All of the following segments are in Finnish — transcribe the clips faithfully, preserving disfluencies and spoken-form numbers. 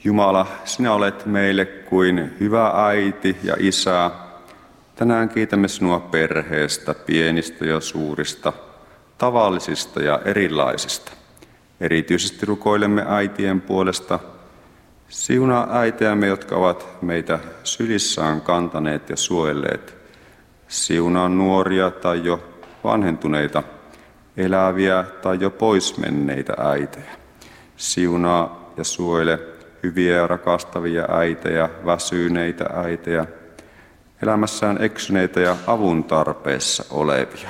Jumala, sinä olet meille kuin hyvä äiti ja isä. Tänään kiitämme sinua perheestä, pienistä ja suurista, tavallisista ja erilaisista. Erityisesti rukoilemme äitien puolesta. Siunaa äitejämme, jotka ovat meitä sylissään kantaneet ja suojelleet. Siunaa nuoria tai jo vanhentuneita, eläviä tai jo poismenneitä äitejä. Siunaa ja suojele hyviä ja rakastavia äitejä, väsyneitä äitejä, elämässään eksyneitä ja avun tarpeessa olevia.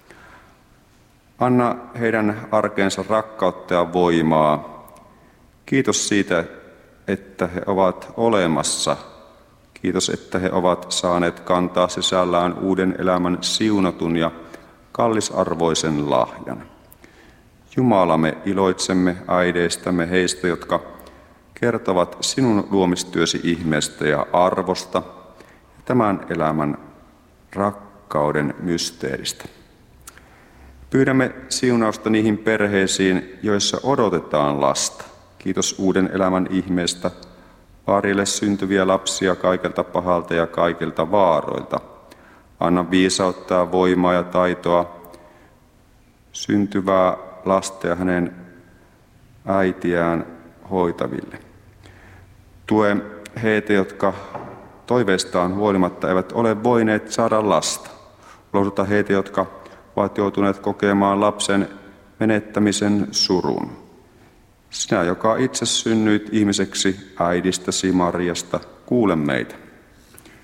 Anna heidän arkeensa rakkautta ja voimaa. Kiitos siitä, että he ovat olemassa. Kiitos, että he ovat saaneet kantaa sisällään uuden elämän siunatun ja kallisarvoisen lahjan. Jumala, me iloitsemme äideistämme, heistä, jotka kertovat sinun luomistyösi ihmeestä ja arvosta ja tämän elämän rakkauden mysteeristä. Pyydämme siunausta niihin perheisiin, joissa odotetaan lasta. Kiitos uuden elämän ihmeestä, parille syntyviä lapsia kaikelta pahalta ja kaikilta vaaroilta. Anna viisautta ja voimaa ja taitoa syntyvää lasta ja hänen äitiään hoitaville. Tue heitä, jotka toiveistaan huolimatta eivät ole voineet saada lasta. Lohduta heitä, jotka ovat joutuneet kokemaan lapsen menettämisen surun. Sinä, joka itse synnyit ihmiseksi äidistäsi Mariasta, kuule meitä.